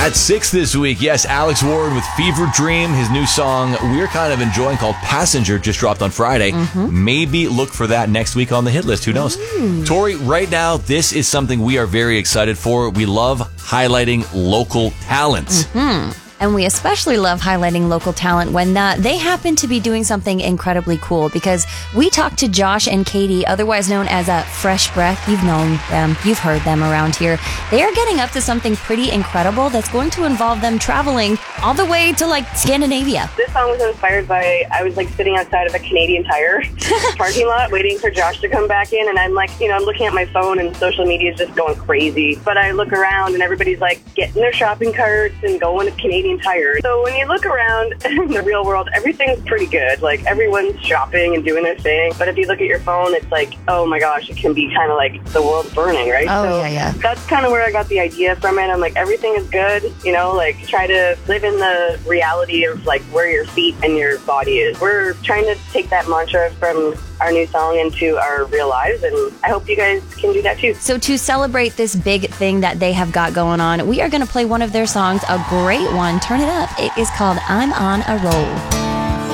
At 6 this week, yes, Alex Ward with Fever Dream. His new song we're kind of enjoying called Passenger just dropped on Friday. Maybe look for that next week on the hit list. Who knows? Tori, right now, this is something we are very excited for. We love highlighting local talent. And we especially love highlighting local talent when they happen to be doing something incredibly cool, because we talked to Josh and Katie, otherwise known as Fresh Breath. You've known them. You've heard them around here. They are getting up to something pretty incredible that's going to involve them traveling all the way to, like, Scandinavia. This song was inspired by, I was, like, sitting outside of a Canadian Tire parking lot waiting for Josh to come back in, and I'm, like, I'm looking at my phone and social media is just going crazy. But I look around and everybody's, like, getting their shopping carts and going to Canadian Tire. So when you look around in the real world, everything's pretty good. Like, everyone's shopping and doing their thing. But if you look at your phone, it's like, oh my gosh, it can be kind of like the world's burning, right? Oh, yeah. That's kind of where I got the idea from it. I'm like, everything is good, like, try to live in the reality of, like, where your feet and your body is. We're trying to take that mantra from our new song into our real lives, and I hope you guys can do that too. So to celebrate this big thing that they have got going on, we are going to play one of their songs, a great one. Turn it up. It is called I'm on a Roll.